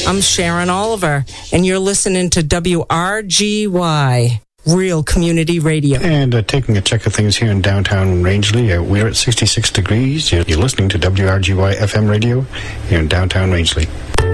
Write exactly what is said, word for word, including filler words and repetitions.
I'm Sharon Oliver, and you're listening to W R G Y, Real Community Radio. And uh, taking a check of things here in downtown Rangeley, uh, we're at sixty-six degrees. You're, you're listening to W R G Y F M radio here in downtown Rangeley.